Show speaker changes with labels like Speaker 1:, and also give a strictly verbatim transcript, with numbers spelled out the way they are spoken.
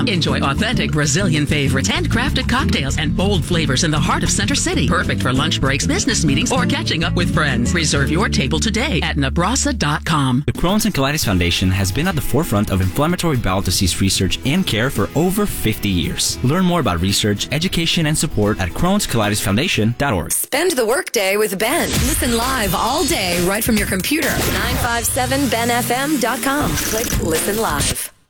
Speaker 1: m. Enjoy authentic Brazilian favorites, handcrafted cocktails, and bold flavors in the heart of Center City. Perfect for lunch breaks, business meetings, or catching up with friends. Reserve your table today at Nebrasa dot com.
Speaker 2: The Crohn's and Colitis Foundation has been at the forefront of inflammatory bowel disease research and care for over fifty years. Learn more about research, education, and support at Crohn's Colitis Foundation dot org.
Speaker 3: Spend the workday with Ben. Listen live all day right from your computer. nine five seven ben f m dot com. Click Listen Live.